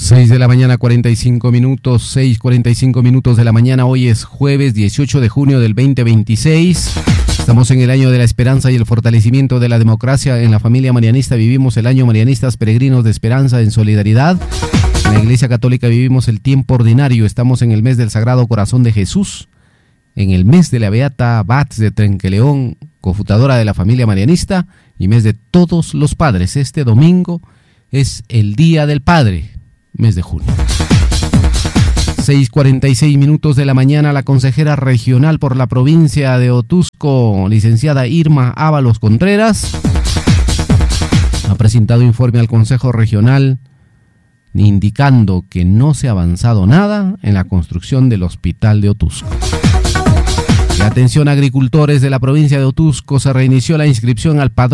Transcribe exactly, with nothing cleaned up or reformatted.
seis de la mañana, cuarenta y cinco minutos, seis, cuarenta y cinco minutos de la mañana. Hoy es jueves dieciocho de junio del veinte veintiséis. Estamos en el año de la esperanza y el fortalecimiento de la democracia. En la familia marianista vivimos el año Marianistas Peregrinos de Esperanza en Solidaridad. En la Iglesia Católica vivimos el tiempo ordinario. Estamos en el mes del Sagrado Corazón de Jesús, en el mes de la Beata Bats de Trenqueleón, cofundadora de la familia marianista, y mes de todos los padres. Este domingo es el Día del Padre, mes de junio. seis cuarenta y seis minutos de la mañana. La consejera regional por la provincia de Otuzco, licenciada Irma Ábalos Contreras, ha presentado informe al Consejo Regional indicando que no se ha avanzado nada en la construcción del hospital de Otuzco. Y atención, agricultores de la provincia de Otuzco, se reinició la inscripción al padrón